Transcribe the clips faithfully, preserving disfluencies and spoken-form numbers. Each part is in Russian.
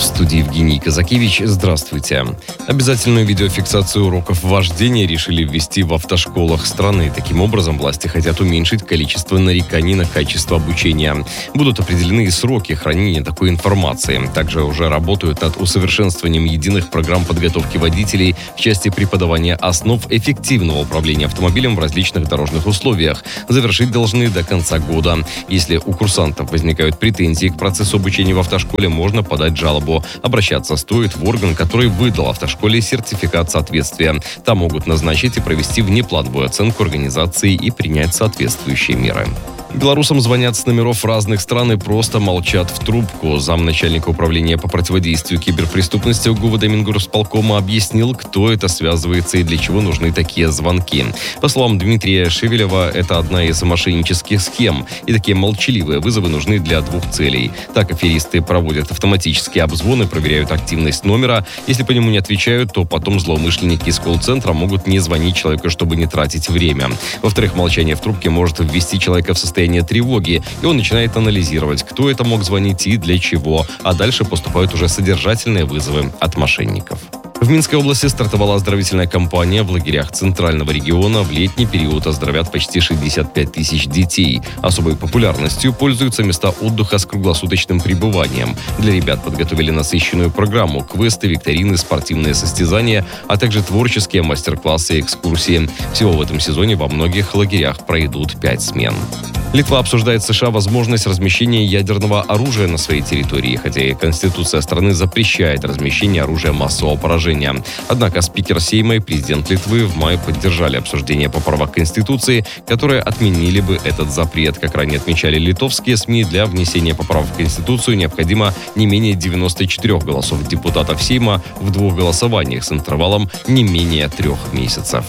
студии Евгений Казакевич. Здравствуйте. Обязательную видеофиксацию уроков вождения решили ввести в автошколах страны. Таким образом, власти хотят уменьшить количество нареканий на качество обучения. Будут определены и сроки хранения такой информации. Также уже работают над усовершенствованием единых программ подготовки водителей в части преподавания основ эффективного управления автомобилем в различных дорожных условиях. Завершить должны до конца года. Если у курсантов возникают претензии к процессу обучения в автошколе, можно подать жалобу. Обращаться стоит в орган, который выдал автошколе сертификат соответствия. Там могут назначить и провести внеплановую оценку организации и принять соответствующие меры. Белорусам звонят с номеров разных стран и просто молчат в трубку. Замначальника управления по противодействию киберпреступности ГУВД Мингорисполкома объяснил, кто это связывается и для чего нужны такие звонки. По словам Дмитрия Шевелева, это одна из мошеннических схем. И такие молчаливые вызовы нужны для двух целей. Так аферисты проводят автоматические обзвоны, проверяют активность номера. Если по нему не отвечают, то потом злоумышленники из колл-центра могут не звонить человеку, чтобы не тратить время. Во-вторых, молчание в трубке может ввести человека в состояние тревоги, и он начинает анализировать, кто это мог звонить и для чего, а дальше поступают уже содержательные вызовы от мошенников. В Минской области стартовала оздоровительная кампания. В лагерях Центрального региона в летний период оздоровят почти шестьдесят пять тысяч детей. Особой популярностью пользуются места отдыха с круглосуточным пребыванием. Для ребят подготовили насыщенную программу: квесты, викторины, спортивные состязания, а также творческие мастер-классы и экскурсии. Всего в этом сезоне во многих лагерях пройдут пять смен. Литва обсуждает с США возможность размещения ядерного оружия на своей территории, хотя и Конституция страны запрещает размещение оружия массового поражения. Однако спикер Сейма и президент Литвы в мае поддержали обсуждение поправок Конституции, которые отменили бы этот запрет. Как ранее отмечали литовские СМИ, для внесения поправок в Конституцию необходимо не менее девяноста четырёх голосов депутатов Сейма в двух голосованиях с интервалом не менее трех месяцев.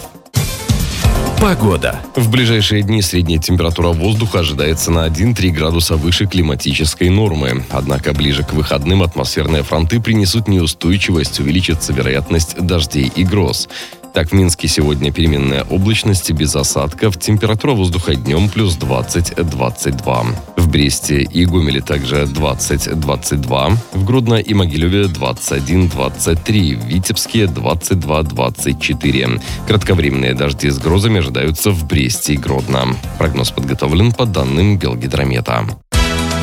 Погода. В ближайшие дни средняя температура воздуха ожидается на один-три градуса выше климатической нормы. Однако ближе к выходным атмосферные фронты принесут неустойчивость, увеличится вероятность дождей и гроз. Так, в Минске сегодня переменная облачность без осадков. Температура воздуха днем плюс двадцать-двадцать два. В Бресте и Гомеле также двадцать-двадцать два. В Гродно и Могилеве двадцать один двадцать три. В Витебске двадцать два двадцать четыре. Кратковременные дожди с грозами ожидаются в Бресте и Гродно. Прогноз подготовлен по данным Белгидромета.